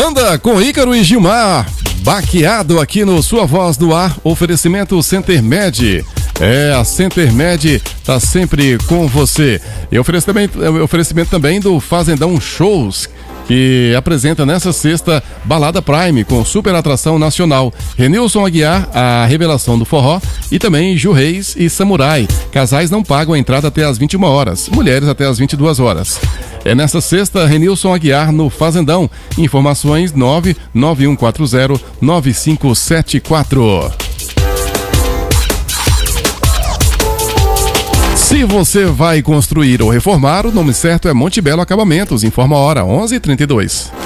Banda com Ícaro e Gilmar, baqueado aqui no Sua Voz do Ar, oferecimento Center Med. A Center Med tá sempre com você. E oferecimento também do Fazendão Shows, que apresenta nessa sexta Balada Prime com super atração nacional. Renilson Aguiar, a revelação do forró, e também Ju Reis e Samurai. Casais não pagam a entrada até às 21 horas, mulheres até às 22 horas. É nessa sexta, Renilson Aguiar no Fazendão. Informações 991409574. Se você vai construir ou reformar, o nome certo é Monte Belo Acabamentos. Informa a hora, 11h32.